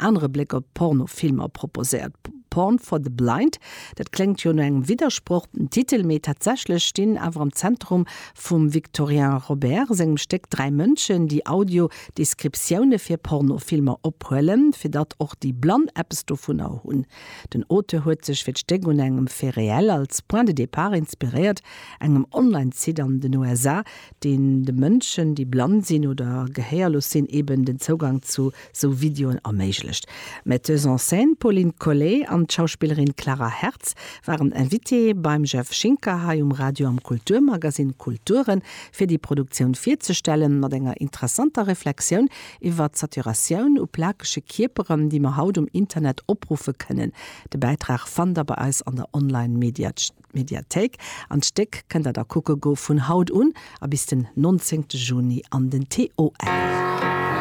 andere Blick op Pornofilmer proposiert. Porn for the Blind, dat klingt jo eng Widerspruch, den Titel me tatsächlich stehen aber am Zentrum vom Victorien Robert, segem Steck 3 Mënschen, die Audiodeskriptionune fir Pornofilmer ophuelen, fir dat auch die Blond-Apps davon hun. Den Autor huet sich fir Steck und engem Feriel als Point de Départ inspiriert, engem Online-Site an den USA, den de Mënschen, die blond sind oder geheerlos sind, eben den Zugang zu so Videoen erméiglecht. Metteuse en scène Pauline Collet an Schauspielerin Clara Herz waren invité beim Jeff Schinker ha Radio am Kulturmagasin Kulturen fir die Produktion vorzustellen mat enger interessanter Reflexion iwwer Saturation u plagische Kiperen, die man haut Internet oprufe können. De Beitrag fand aber als an der Online-Mediathek. An Steck könnt da gucke go vun Haut un a bis den 19. Juni an den TOL.